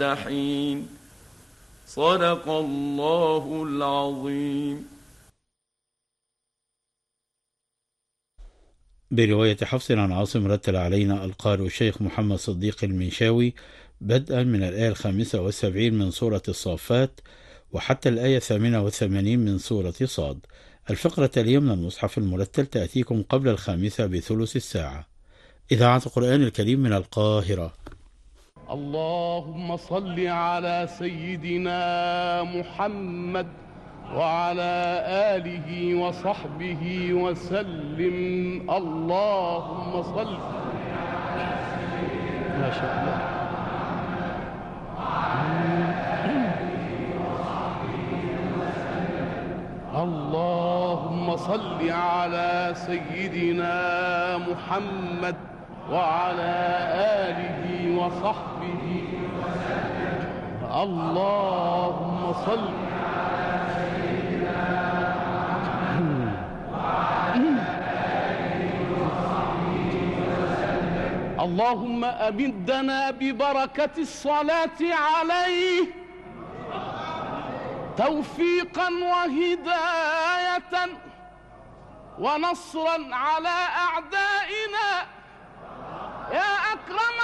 حين. صدق الله العظيم. برواية حفص عن عاصم رتل علينا القارئ الشيخ محمد صديق المنشاوي بدءا من الآية 75 من سورة الصافات وحتى الآية 88 من سورة صاد. الفقرة التالية من المصحف المرتل تأتيكم قبل 5 بثلث الساعة. إذاعة القرآن الكريم من القاهرة. اللهم صل على سيدنا محمد وعلى آله وصحبه وسلم. اللهم صل. ما شاء الله. اللهم صل على سيدنا محمد وعلى آله وصحبه وسلم. اللهم صل. اللهم أمدنا ببركة الصلاة عليه توفيقا وهداية ونصرا على أعدائنا يا أكرم